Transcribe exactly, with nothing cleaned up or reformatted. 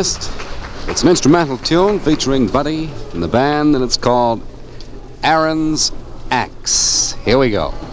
West. It's an instrumental tune featuring Buddy and the band, and it's called Aaron's Axe. Here we go.